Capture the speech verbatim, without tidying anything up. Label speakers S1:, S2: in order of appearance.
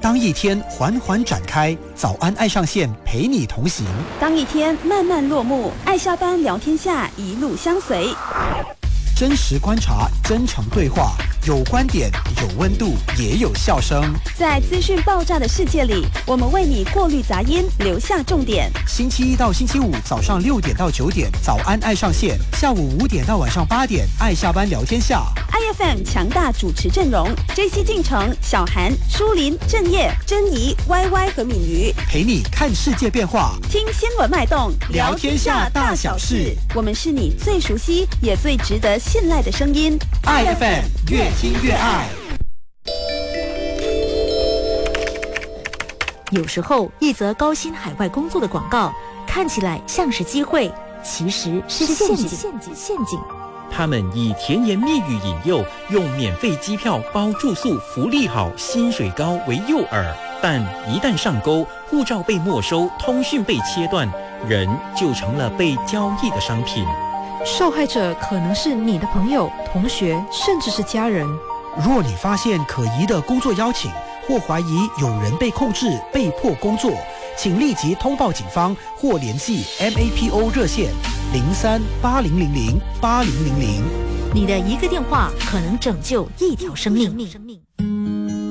S1: 当一天缓缓展开，早安爱上线陪你同行；
S2: 当一天慢慢落幕，爱下班聊天下一路相随。
S1: 真实观察，真诚对话，有观点，有温度，也有笑声。
S2: 在资讯爆炸的世界里，我们为你过滤杂音，留下重点。
S1: 星期一到星期五早上六点到九点，早安爱上线；下午五点到晚上八点，爱下班聊天下。
S2: I F M 强大主持阵容 ：J C 进城、小韩、舒林、郑业、珍妮、Y Y 和敏瑜，
S1: 陪你看世界变化，
S2: 听新闻脉动，
S1: 聊天下大小事。
S2: 我们是你最熟悉也最值得信赖的声音。
S1: I F M 越听越爱。
S3: 有时候，一则高薪海外工作的广告看起来像是机会，其实是陷阱。陷阱，陷阱。
S4: 他们以甜言蜜语引诱，用免费机票包住宿、福利好、薪水高为诱饵，但一旦上钩，护照被没收，通讯被切断，人就成了被交易的商品。
S5: 受害者可能是你的朋友、同学，甚至是家人。
S1: 若你发现可疑的工作邀请，或怀疑有人被控制、被迫工作，请立即通报警方或联系 M A P O 热线零三八零零零八零零零。
S3: 你的一个电话可能拯救一条生命。